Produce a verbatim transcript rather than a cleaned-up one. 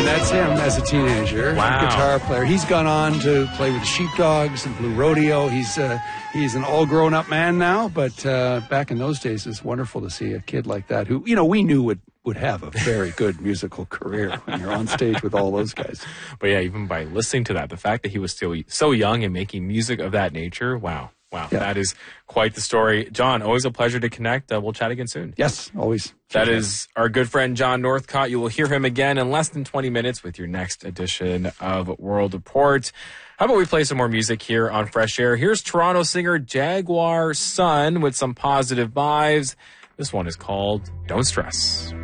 that's him as a teenager. Wow. Guitar player. He's gone on to play with the Sheepdogs and Blue Rodeo. He's uh, he's an all grown up man now, but uh, back in those days, it's wonderful to see a kid like that who, you know, we knew would would have a very good musical career when you're on stage with all those guys. But yeah, even by listening to that, the fact that he was still so young and making music of that nature, wow. Wow, yeah. That is quite the story. John, always a pleasure to connect. Uh, we'll chat again soon. Yes, always. That sure. is our good friend John Northcott. You will hear him again in less than twenty minutes with your next edition of World Report. How about we play some more music here on Fresh Air? Here's Toronto singer Jaguar Sun with some positive vibes. This one is called Don't Stress.